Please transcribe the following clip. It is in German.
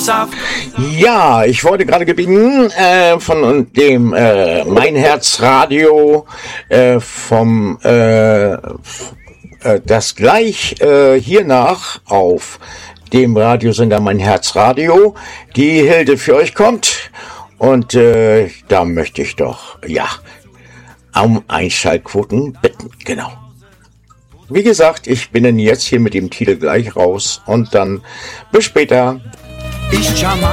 Ja, ich wurde gerade gebeten von dem Mein Herz Radio vom das gleich hiernach auf dem Radiosender Mein Herz Radio die Hilde für euch kommt und da möchte ich doch um Einschaltquoten bitten, genau. Wie gesagt, ich bin dann jetzt hier mit dem Titel gleich raus und dann bis später.